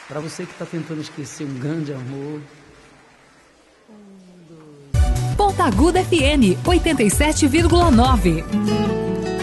Para você que está tentando esquecer um grande amor. Ponta Aguda FM 87,9.